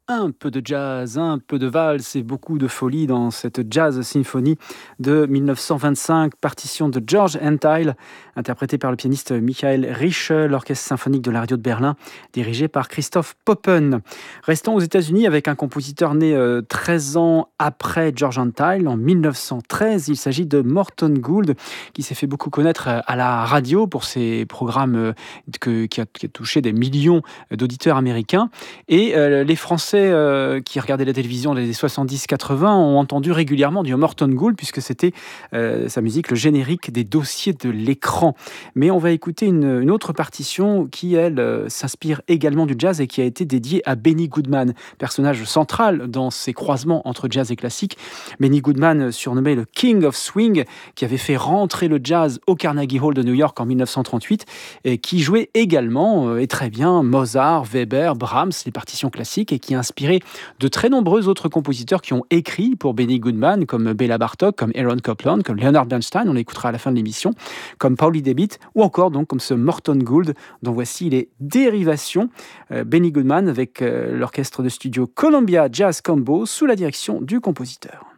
un peu de jazz, un peu de valse et beaucoup de folie dans cette Jazz Symphony de 1925, partition de George Antheil, interprétée par le pianiste Michael Riche, l'orchestre symphonique de la radio de Berlin, dirigé par Christoph Poppen. Restons aux États-Unis avec un compositeur né 13 ans après George Antheil, en 1913. Il s'agit de Morton Gould, qui s'est fait beaucoup connaître à la radio pour ses programmes qui a touché des millions d'auditeurs américains. Et les Français qui regardaient la télévision dans les années 70-80 ont entendu régulièrement du Morton Gould, puisque c'était sa musique, le générique des dossiers de l'écran. Mais on va écouter une autre partition qui, elle, s'inspire également du jazz et qui a été dédiée à Benny Goodman, personnage central dans ces croisements entre jazz et classique. Benny Goodman, surnommé le King of Swing, qui avait fait rentrer le jazz au Carnegie Hall de New York en 1938, et qui jouait également, et très bien, Mozart, Weber, Brahms, les partitions classiques, et qui a inspiré de très nombreux autres compositeurs qui ont écrit pour Benny Goodman, comme Béla Bartók, comme Aaron Copland, comme Leonard Bernstein, on l'écoutera à la fin de l'émission, comme Paulie David, ou encore donc comme ce Morton Gould, dont voici les dérivations. Benny Goodman avec l'orchestre de studio Columbia Jazz Combo sous la direction du compositeur.